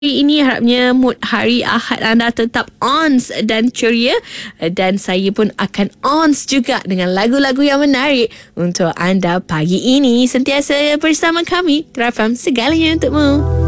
Ini harapnya mood hari Ahad anda tetap ons dan ceria, dan saya pun akan ons juga dengan lagu-lagu yang menarik untuk anda pagi ini. Sentiasa bersama kami, Trafam, segalanya untukmu.